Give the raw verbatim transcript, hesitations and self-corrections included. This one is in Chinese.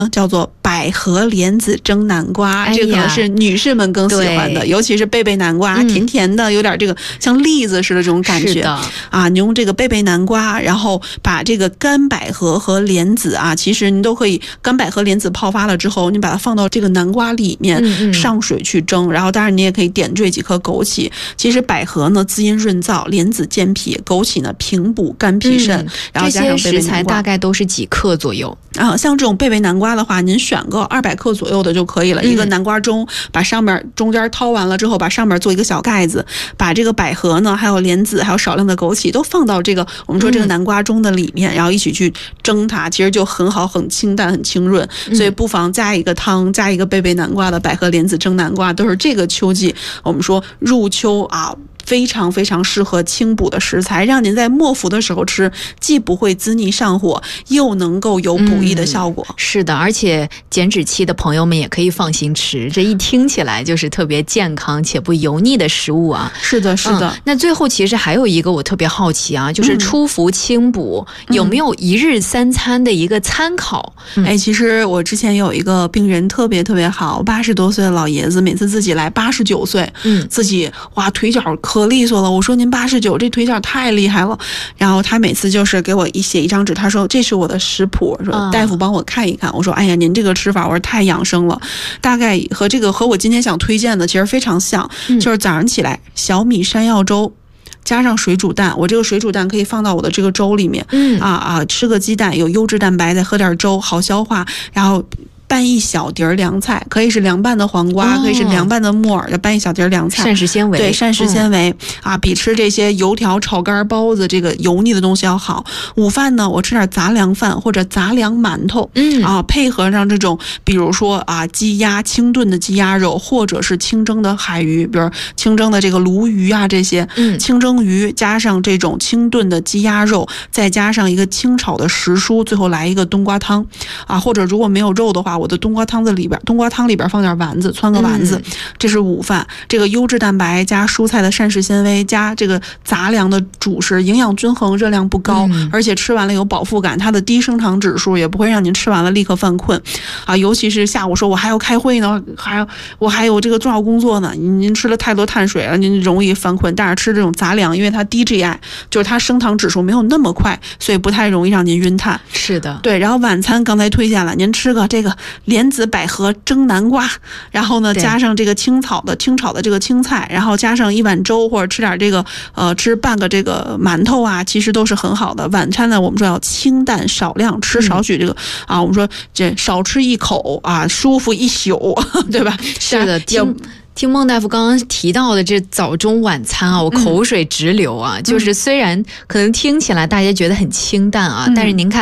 叫做百合莲子蒸南瓜， 哎、 这可能是女士们更喜欢的，尤其是贝贝南瓜，嗯、甜甜的，有点这个像栗子似的这种感觉啊。你用这个贝贝南瓜，然后把这个干百合和莲子啊，其实你都可以干百合莲子泡发了之后，你把它放到这个南瓜里面，嗯嗯上水去蒸，然后当然你也可以点缀几颗枸杞。其实百合呢滋阴润燥，莲子健脾，枸杞呢平补肝脾肾，嗯、然后加上贝贝南瓜。 这些食材大概都是几克左右啊？像这种贝贝南瓜的话，您选个二百克左右的就可以了。嗯、一个南瓜盅，把上面中间掏完了之后，把上面做一个小盖子，把这个百合呢，还有莲子，还有少量的枸杞都放到这个我们说这个南瓜盅的里面，嗯、然后一起去蒸它，其实就很好，很清淡，很清润。嗯、所以不妨加一个汤，加一个贝贝南瓜的百合莲子蒸南瓜，都是这个秋季我们说入秋啊。非常非常适合清补的食材，让您在末伏的时候吃，既不会滋腻上火，又能够有补益的效果。 嗯、是的，而且减脂期的朋友们也可以放心吃，这一听起来就是特别健康且不油腻的食物啊。 是的，是的。 嗯、那最后其实还有一个我特别好奇啊，就是初伏清补、嗯、有没有一日三餐的一个参考？ 嗯、哎，其实我之前有一个病人特别特别好，八十多岁的老爷子，每次自己来八十九岁，嗯，自己哇腿脚可利索了。我说您八十九，这腿脚太厉害了。然后他每次就是给我一写一张纸，他说这是我的食谱，说大夫帮我看一看。我说哎呀，您这个吃法我说太养生了，大概和这个和我今天想推荐的其实非常像，嗯、就是早上起来小米山药粥。加上水煮蛋，我这个水煮蛋可以放到我的这个粥里面，嗯啊啊，吃个鸡蛋，有优质蛋白，再喝点粥，好消化。然后拌一小碟凉菜，可以是凉拌的黄瓜，哦、可以是凉拌的木耳，拌一小碟凉菜， 膳食纤维， 对，膳食纤维、嗯、啊，比吃这些油条、炒肝、包子这个油腻的东西要好。午饭呢，我吃点杂粮饭或者杂粮馒头，嗯啊，配合上这种，比如说啊，鸡鸭清炖的鸡鸭肉，或者是清蒸的海鱼，比如清蒸的这个鲈鱼啊，这些，嗯，清蒸鱼加上这种清炖的鸡鸭肉，再加上一个清炒的时蔬，最后来一个冬瓜汤，啊，或者如果没有肉的话。我的冬瓜汤子里边，冬瓜汤里边放点丸子，汆个丸子，嗯、这是午饭。这个优质蛋白加蔬菜的膳食纤维加这个杂粮的主食，营养均衡，热量不高，嗯、而且吃完了有饱腹感，它的低升糖指数也不会让您吃完了立刻犯困啊。尤其是下午说我还要开会呢，还有我还有这个重要工作呢，您吃了太多碳水了，您容易犯困。但是吃这种杂粮，因为它低 G I， 就是它升糖指数没有那么快，所以不太容易让您晕碳。 是的， 对。然后晚餐刚才推荐了，您吃个这个。莲子百合蒸南瓜，然后呢加上这个清炒的清炒的这个青菜，然后加上一碗粥，或者吃点这个呃吃半个这个馒头啊，其实都是很好的。晚餐呢，我们说要清淡少量，吃少许这个、嗯、啊，我们说这少吃一口啊，舒服一宿，对吧？ 是的，听。听孟大夫刚刚提到的这早中晚餐啊，我口水直流啊！嗯、就是虽然可能听起来大家觉得很清淡啊，嗯、但是您看。